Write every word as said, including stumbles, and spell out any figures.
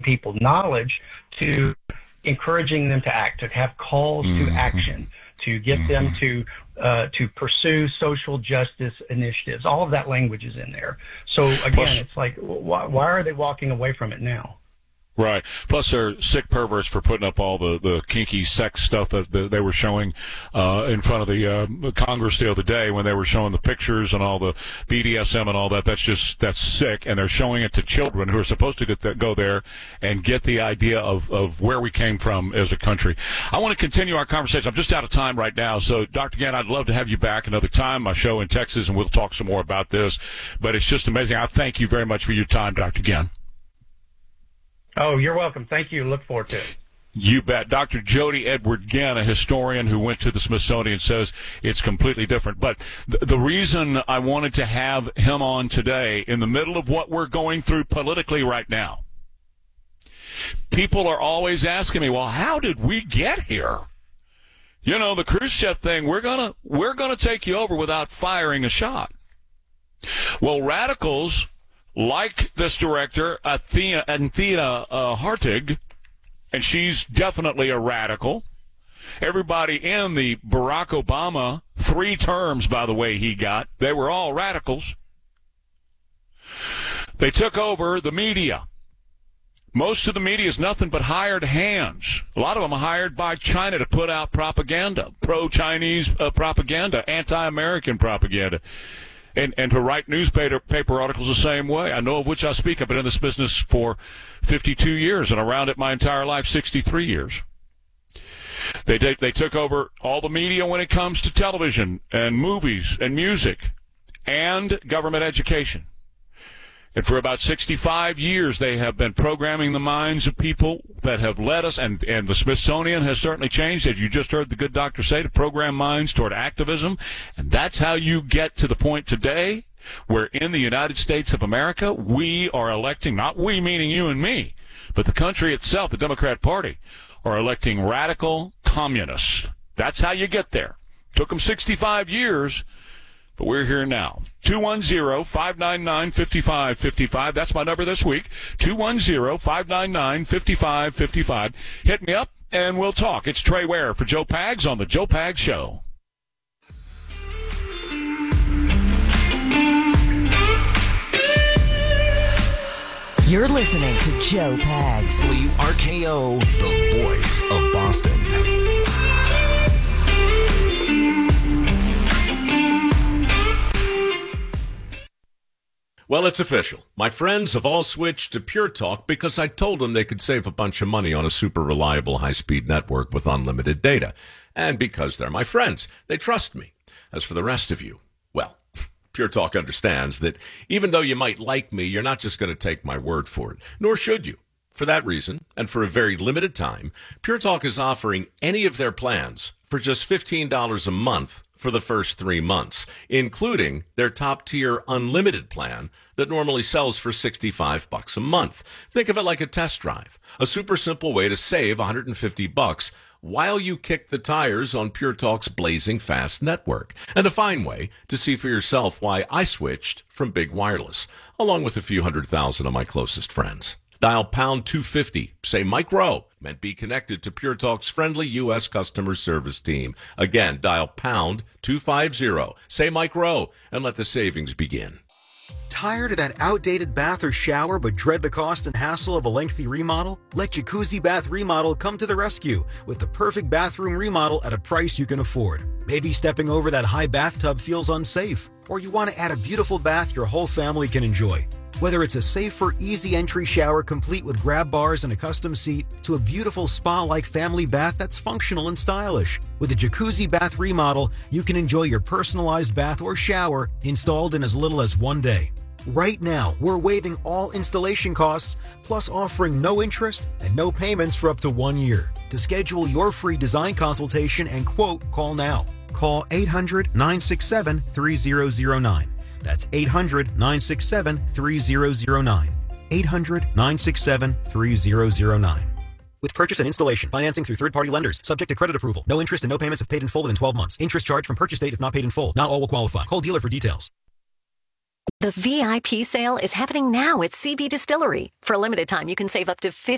people knowledge to encouraging them to act, to have calls mm-hmm. to action, to get mm-hmm. them to uh, to pursue social justice initiatives. All of that language is in there. So again, Plus, it's like, why, why are they walking away from it now? Right. Plus, they're sick perverts for putting up all the, the kinky sex stuff that they were showing uh, in front of the uh, Congress the other day when they were showing the pictures and all the B D S M and all that. That's just that's sick, and they're showing it to children who are supposed to get that, go there and get the idea of, of where we came from as a country. I want to continue our conversation. I'm just out of time right now, so Doctor Gant, I'd love to have you back another time. My show in Texas, and we'll talk some more about this. But it's just amazing. I thank you very much for your time, Doctor Gant. Oh, you're welcome. Thank you. Look forward to it. You bet. Doctor Jody Edward Gant, a historian who went to the Smithsonian, says it's completely different. But th- the reason I wanted to have him on today, in the middle of what we're going through politically right now, people are always asking me, well, how did we get here? You know, the Khrushchev thing, we're gonna we're gonna take you over without firing a shot. Well, radicals like this director, Athena, Athena uh, Hartig, and she's definitely a radical. Everybody in the Barack Obama, three terms, by the way, he got, they were all radicals. They took over the media. Most of the media is nothing but hired hands. A lot of them are hired by China to put out propaganda, pro-Chinese uh, propaganda, anti-American propaganda. And, and to write newspaper paper articles the same way. I know of which I speak. I've been in this business for fifty-two years and around it my entire life, sixty-three years. They, they, they took over all the media when it comes to television and movies and music and government education. And for about sixty-five years, they have been programming the minds of people that have led us, and, and the Smithsonian has certainly changed, as you just heard the good doctor say, to program minds toward activism. And that's how you get to the point today where in the United States of America, we are electing, not we meaning you and me, but the country itself, the Democrat Party, are electing radical communists. That's how you get there. Took them sixty-five years. But we're here now. two one zero, five nine nine, five five five five. That's my number this week. two one zero, five nine nine, five five five five. Hit me up, and we'll talk. It's Trey Ware for Joe Pags on The Joe Pags Show. You're listening to Joe Pags. W R K O, the voice of Boston. Well, it's official. My friends have all switched to Pure Talk because I told them they could save a bunch of money on a super reliable high-speed network with unlimited data. And because they're my friends, they trust me. As for the rest of you, well, Pure Talk understands that even though you might like me, you're not just going to take my word for it, nor should you. For that reason, and for a very limited time, Pure Talk is offering any of their plans for just fifteen dollars a month for the first three months, including their top-tier unlimited plan that normally sells for sixty-five bucks a month. Think of it like a test drive, a super simple way to save one hundred fifty bucks while you kick the tires on Pure Talk's blazing fast network, and a fine way to see for yourself why I switched from Big Wireless, along with a few hundred thousand of my closest friends. Dial pound two fifty, say Mike Rowe, and be connected to Pure Talk's friendly U S customer service team. Again, dial pound two fifty, say Mike Rowe, and let the savings begin. Tired of that outdated bath or shower but dread the cost and hassle of a lengthy remodel? Let Jacuzzi Bath Remodel come to the rescue with the perfect bathroom remodel at a price you can afford. Maybe stepping over that high bathtub feels unsafe, or you want to add a beautiful bath your whole family can enjoy. Whether it's a safer, easy entry shower complete with grab bars and a custom seat, to a beautiful spa-like family bath that's functional and stylish. With a Jacuzzi Bath Remodel, you can enjoy your personalized bath or shower installed in as little as one day. Right now, we're waiving all installation costs, plus offering no interest and no payments for up to one year. To schedule your free design consultation and quote, call now. Call eight hundred, nine six seven, three zero zero nine. That's eight hundred, nine six seven, three zero zero nine. eight hundred, nine six seven, three zero zero nine. With purchase and installation, financing through third-party lenders, subject to credit approval. No interest and no payments if paid in full within twelve months. Interest charged from purchase date if not paid in full. Not all will qualify. Call dealer for details. The V I P sale is happening now at C B Distillery. For a limited time, you can save up to fifty